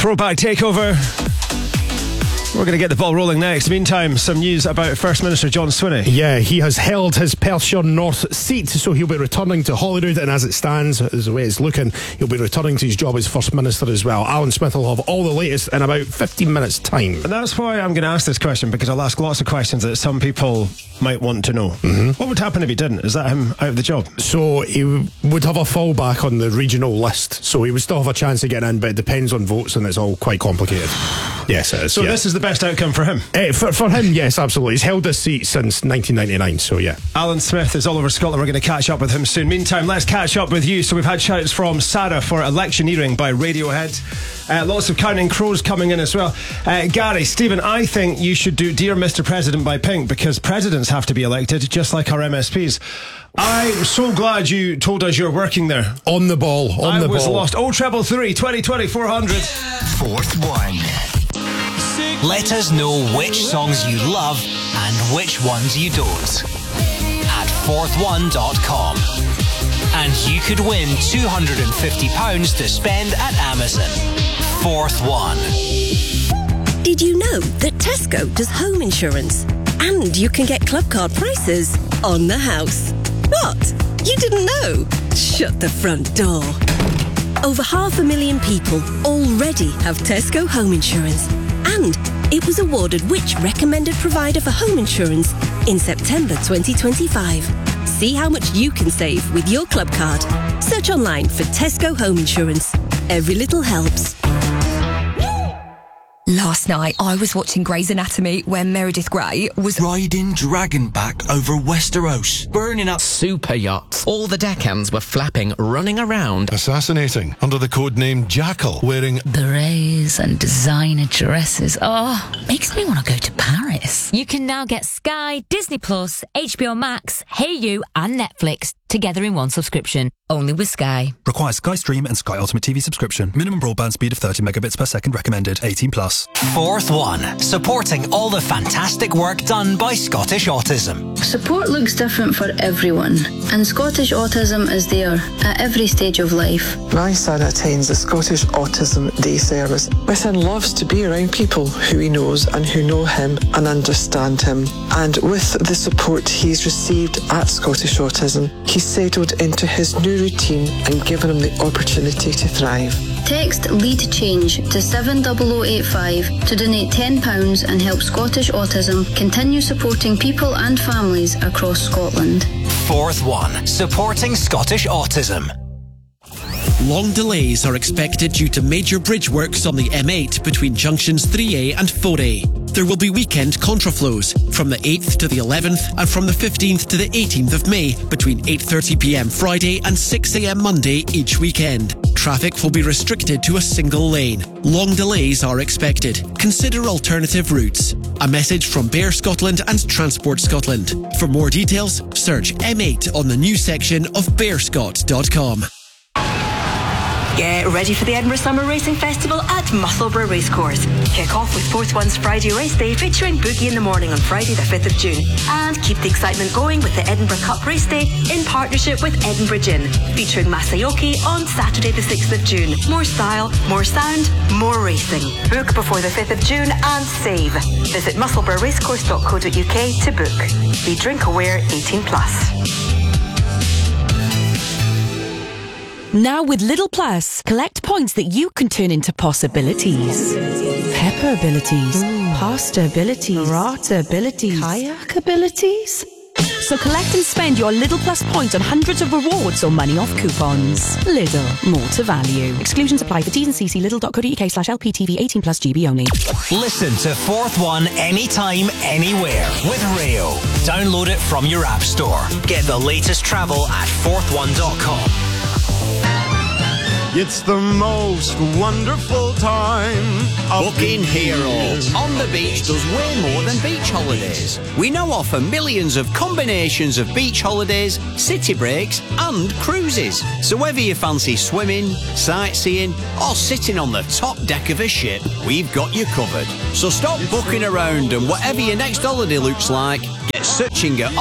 Throwback Takeover. We're going to get the ball rolling next. Meantime, some news about First Minister John Swinney. Yeah, he has held his Perthshire North seat, so he'll be returning to Holyrood, and as it stands, as the way it's looking, he'll be returning to his job as First Minister as well. Alan Smith will have all the latest in about 15 minutes' time. And that's why I'm going to ask this question, because I'll ask lots of questions that some people might want to know. What would happen if he didn't? Is that him out of the job? So he would have a fallback on the regional list, so he would still have a chance of getting in, but it depends on votes, and it's all quite complicated. Yes, it is. So this is the best outcome for him? For him, yes, absolutely. He's held this seat since 1999, so yeah. Alan Smith is all over Scotland. We're going to catch up with him soon. Meantime, let's catch up with you. So we've had shouts from Sarah for Electioneering by Radiohead. Lots of Counting Crows coming in as well. Gary, Stephen, I think you should do Dear Mr. President by Pink, because presidents have to be elected, just like our MSPs. I'm so glad you told us you're working there. On the ball, on the ball. I was lost. 0333 2020 400. Fourth one. Let us know which songs you love and which ones you don't at fourthone.com. And you could win £250 to spend at Amazon. Fourth One. Did you know that Tesco does home insurance? And you can get club card prices on the house. What? You didn't know? Shut the front door. Over 500,000 people already have Tesco home insurance. And it was awarded which recommended provider for home insurance in September 2025. See how much you can save with your club card. Search online for Tesco Home Insurance. Every little helps. Last night, I was watching Grey's Anatomy where Meredith Grey was riding dragonback over Westeros, burning up super yachts. All the deckhands were flapping, running around, assassinating under the codename Jackal, wearing berets and designer dresses. Oh, makes me want to go to Paris. You can now get Sky, Disney Plus, HBO Max, Hey You, and Netflix together in one subscription. Only with Sky. Requires Sky Stream and Sky Ultimate TV subscription. Minimum broadband speed of 30 megabits per second recommended. 18 plus. Fourth One. Supporting all the fantastic work done by Scottish Autism. Support looks different for everyone, and Scottish Autism is there at every stage of life. My son attends the Scottish Autism Day service. My son loves to be around people who he knows and who know him and understand him. And with the support he's received at Scottish Autism, he's settled into his new routine and given him the opportunity to thrive. Text LEAD CHANGE to 70085 to donate £10 and help Scottish Autism continue supporting people and families across Scotland. Fourth One. Supporting Scottish Autism. Long delays are expected due to major bridge works on the M8 between junctions 3A and 4A. There will be weekend contraflows from the 8th to the 11th and from the 15th to the 18th of May between 8:30pm Friday and 6am Monday each weekend. Traffic will be restricted to a single lane. Long delays are expected. Consider alternative routes. A message from Bear Scotland and Transport Scotland. For more details, search M8 on the news section of bearscot.com. Get ready for the Edinburgh Summer Racing Festival at Musselburgh Racecourse. Kick off with Fourth One's Friday Race Day featuring Boogie in the Morning on Friday the 5th of June. And keep the excitement going with the Edinburgh Cup Race Day in partnership with Edinburgh Gin, featuring Masayoki on Saturday the 6th of June. More style, more sound, more racing. Book before the 5th of June and save. Visit musselburghracecourse.co.uk to book. Be drink aware 18 plus. Now with Lidl Plus, collect points that you can turn into possibilities. Pepper abilities, pasta abilities, rata abilities, kayak abilities. So collect and spend your Lidl Plus points on hundreds of rewards or money off coupons. Lidl, more to value. Exclusions apply for T's and C's. Lidl.co.uk/LPTV 18 plus GB only. Listen to Fourth One anytime, anywhere with Rayo. Download it from your app store. Get the latest travel at fourthone.com. It's the most wonderful time of Booking Hero on the beach does way more than beach holidays. We now offer millions of combinations of beach holidays, city breaks and cruises. So whether you fancy swimming, sightseeing or sitting on the top deck of a ship, we've got you covered. So stop booking around and whatever your next holiday looks like, get searching at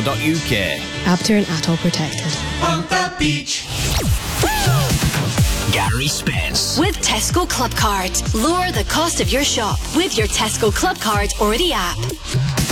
onthebeach.co.uk. Abter and Atoll protected. On the beach. Gary Spence. With Tesco Club Card. Lower the cost of your shop with your Tesco Club Card or the app.